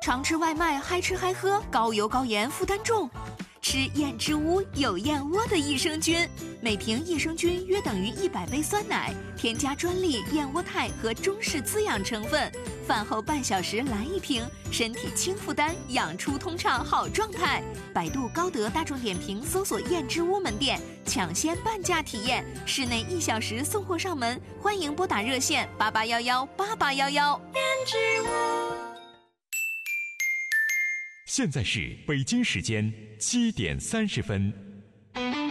常吃外卖，嗨吃嗨喝，高油高盐，负担重。吃燕之屋有燕窝的益生菌，每瓶益生菌约等于100杯酸奶，添加专利燕窝肽和中式滋养成分。饭后半小时来一瓶，身体轻负担，养出通畅好状态。百度、高德、大众点评搜索燕之屋门店，抢先半价体验，室内1小时送货上门。欢迎拨打热线88118811。燕之屋。 现在是北京时间7点30分。